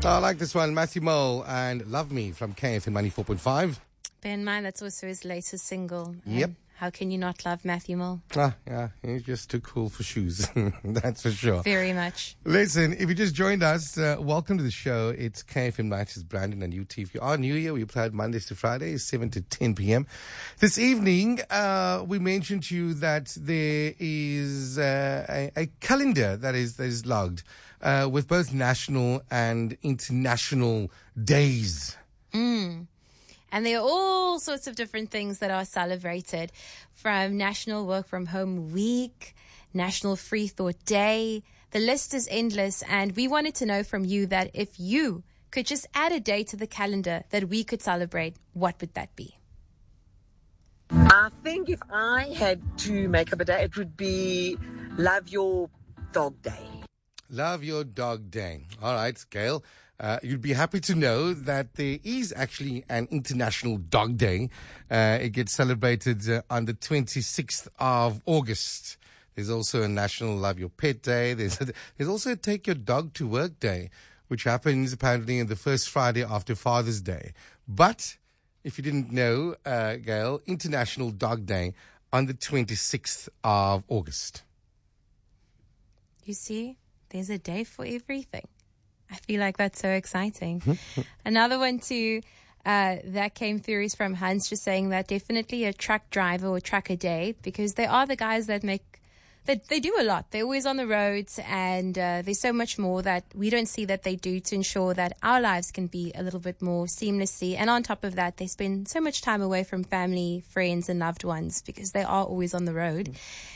I like this one. Matthew Mole and Love Me from KFM 94.5. Bear in mind, that's also his latest single. Yep. How can you not love Matthew Mole? Yeah, he's just too cool for shoes. That's for sure. Very much. Listen, if you just joined us, welcome to the show. It's KFM Nights, Brandon and UT. If you are new here, we play it Mondays to Fridays, 7 to 10 p.m. This evening, we mentioned to you that there is a calendar that is logged with both national and international days. And there are all sorts of different things that are celebrated, from National Work From Home Week, National Free Thought Day. The list is endless, and we wanted to know from you that if you could just add a day to the calendar that we could celebrate, what would that be? I think if I had to make up a day, it would be Love Your Dog Day. Love Your Dog Day. All right, Gail. You'd be happy to know that there is actually an International Dog Day. It gets celebrated on the 26th of August. There's also a National Love Your Pet Day. There's also a Take Your Dog to Work Day, which happens apparently on the first Friday after Father's Day. But if you didn't know, Gail, International Dog Day on the 26th of August. You see, there's a day for everything. I feel like that's so exciting. Another one too that came through is from Hans, just saying that definitely a truck driver or trucker day, because they are the guys that they do a lot. They're always on the roads, and there's so much more that we don't see that they do to ensure that our lives can be a little bit more seamlessly. And on top of that, they spend so much time away from family, friends, and loved ones because they are always on the road.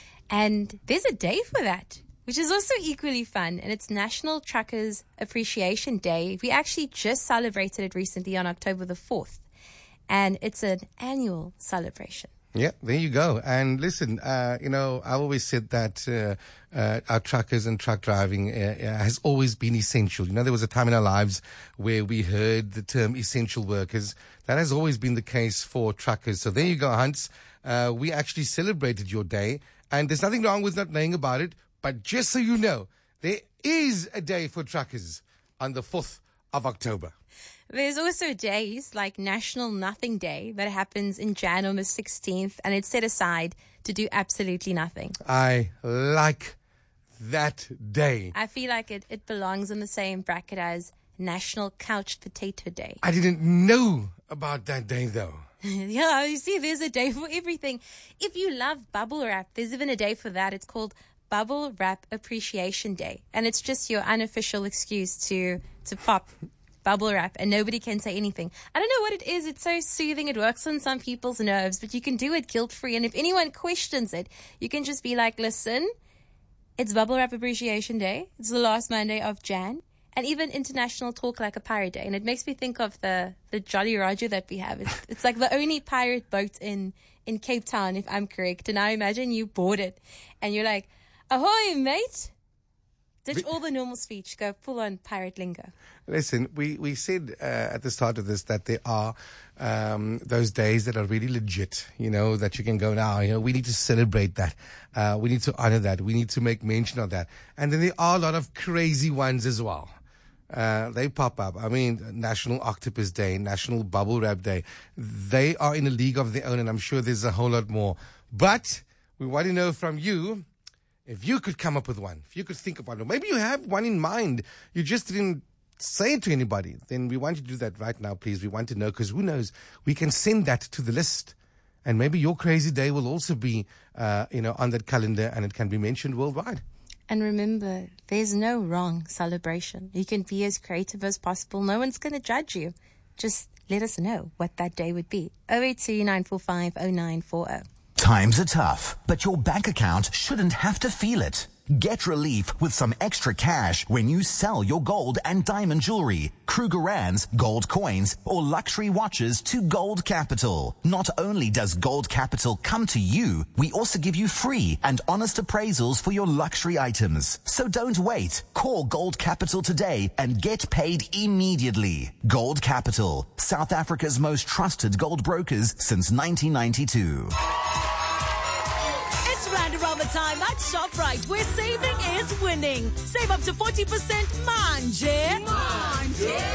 And there's a day for that, which is also equally fun, and it's National Truckers Appreciation Day. We actually just celebrated it recently on October the 4th, and it's an annual celebration. Yeah, there you go. And listen, I always said that our truckers and truck driving has always been essential. You know, there was a time in our lives where we heard the term essential workers. That has always been the case for truckers. So there you go, Hans. We actually celebrated your day, and there's nothing wrong with not knowing about it. But just so you know, there is a day for truckers on the 4th of October. There's also days like National Nothing Day that happens in Jan on the 16th, and it's set aside to do absolutely nothing. I like that day. I feel like it belongs in the same bracket as National Couch Potato Day. I didn't know about that day, though. Yeah, you see, there's a day for everything. If you love bubble wrap, there's even a day for that. It's called Bubble Wrap Appreciation Day, and it's just your unofficial excuse to pop bubble wrap, and nobody can say anything. I don't know what it is. It's so soothing. It works on some people's nerves, but you can do it guilt-free, and if anyone questions it, you can just be like, listen, it's Bubble Wrap Appreciation Day. It's the last Monday of Jan, and even International Talk Like a Pirate Day, and it makes me think of the Jolly Roger that we have. It's like the only pirate boat in Cape Town, if I'm correct, and I imagine you board it, and you're like, ahoy, mate. Ditch all the normal speech. Go full on pirate lingo. Listen, we said at the start of this that there are those days that are really legit, that you can go now. We need to celebrate that. We need to honor that. We need to make mention of that. And then there are a lot of crazy ones as well. They pop up. I mean, National Octopus Day, National Bubble Wrap Day. They are in a league of their own, and I'm sure there's a whole lot more. But we want to know from you, if you could come up with one, if you could think of one, or maybe you have one in mind, you just didn't say it to anybody, then we want you to do that right now, please. We want to know, because who knows, we can send that to the list, and maybe your crazy day will also be, on that calendar, and it can be mentioned worldwide. And remember, there's no wrong celebration. You can be as creative as possible. No one's going to judge you. Just let us know what that day would be. 082-945-0940. Times are tough, but your bank account shouldn't have to feel it. Get relief with some extra cash when you sell your gold and diamond jewelry, Kruger Rands, gold coins, or luxury watches to Gold Capital. Not only does Gold Capital come to you, we also give you free and honest appraisals for your luxury items. So don't wait. Call Gold Capital today and get paid immediately. Gold Capital, South Africa's most trusted gold brokers since 1992. Round around the time at ShopRite, where saving is winning. Save up to 40% manje.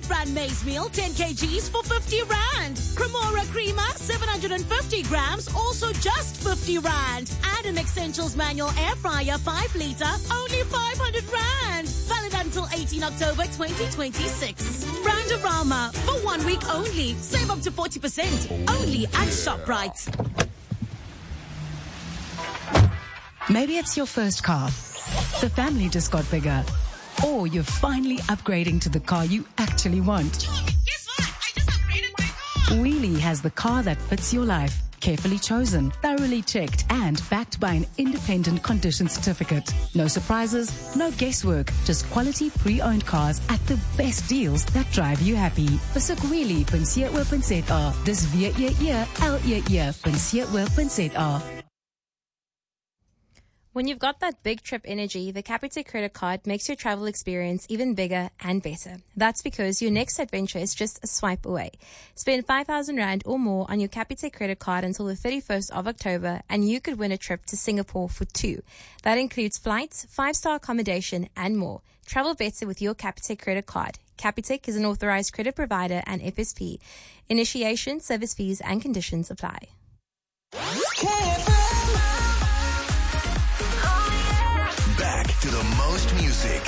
Chocolate Brand Maize Meal 10 kgs for 50 Rand. Cremora Creamer 750 grams, also just 50 Rand. And an Essentials Manual Air Fryer 5 litre, only 500 Rand. Valid until 18 October 2026. Brandorama for 1 week only. Save up to 40%. Only at ShopRite. Maybe it's your first car. The family just got bigger. Or you're finally upgrading to the car you actually want. Guess what? I just upgraded my car. Wheelie has the car that fits your life. Carefully chosen, thoroughly checked, and backed by an independent condition certificate. No surprises, no guesswork, just quality pre-owned cars at the best deals that drive you happy. Besoek wheelie.co.za. Dis wheelie.co.za. When you've got that big trip energy, the Capitec credit card makes your travel experience even bigger and better. That's because your next adventure is just a swipe away. Spend 5,000 Rand or more on your Capitec credit card until the 31st of October, and you could win a trip to Singapore for 2. That includes flights, 5-star accommodation, and more. Travel better with your Capitec credit card. Capitec is an authorized credit provider and FSP. Initiation, service fees, and conditions apply. Back to the most music.